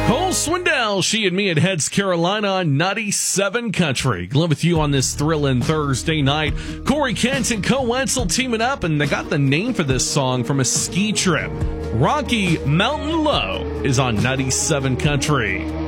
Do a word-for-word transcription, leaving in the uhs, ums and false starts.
Cole Swindell, She and Me at Heads Carolina on ninety-seven Country. Glad with you on this thrilling Thursday night. Corey Kent and Co Wetzel teaming up, and they got the name for this song from a ski trip. Rocky Mountain Low is on ninety-seven Country.